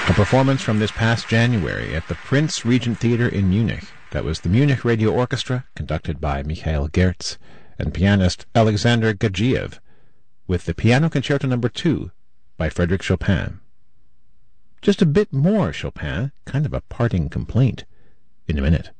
A performance from this past January at the Prince Regent Theatre in Munich. That was the Munich Radio Orchestra, conducted by Mikhail Gertz, and pianist Alexander Gadzhiev, with the Piano Concerto No. 2 by Frédéric Chopin. Just a bit more Chopin, kind of a parting complaint, in a minute.